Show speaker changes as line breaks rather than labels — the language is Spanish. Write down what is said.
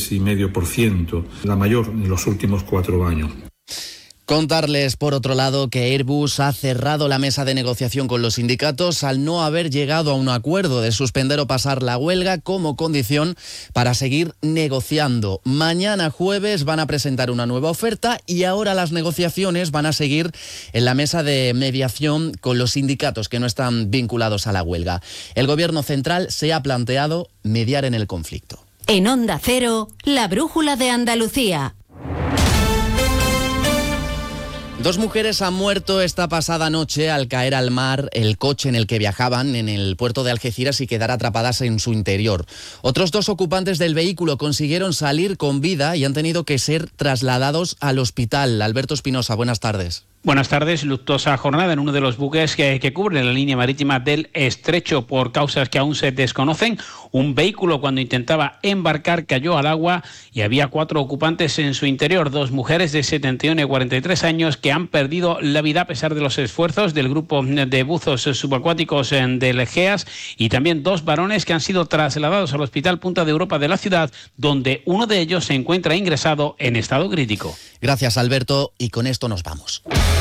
3,5%, la mayor en los últimos 4 años.
Contarles, por otro lado, que Airbus ha cerrado la mesa de negociación con los sindicatos al no haber llegado a un acuerdo de suspender o pasar la huelga como condición para seguir negociando. Mañana jueves van a presentar una nueva oferta y ahora las negociaciones van a seguir en la mesa de mediación con los sindicatos que no están vinculados a la huelga. El Gobierno central se ha planteado mediar en el conflicto.
En Onda Cero, la brújula de Andalucía.
2 mujeres han muerto esta pasada noche al caer al mar el coche en el que viajaban en el puerto de Algeciras y quedar atrapadas en su interior. Otros 2 ocupantes del vehículo consiguieron salir con vida y han tenido que ser trasladados al hospital. Alberto Espinosa, buenas tardes.
Buenas tardes. Luctuosa jornada en uno de los buques que cubre la línea marítima del Estrecho por causas que aún se desconocen. Un vehículo, cuando intentaba embarcar, cayó al agua y había 4 ocupantes en su interior, 2 mujeres de 71 y 43 años que han perdido la vida a pesar de los esfuerzos del grupo de buzos subacuáticos del GEAS, y también 2 varones que han sido trasladados al Hospital Punta de Europa de la ciudad, donde uno de ellos se encuentra ingresado en estado crítico.
Gracias, Alberto, y con esto nos vamos.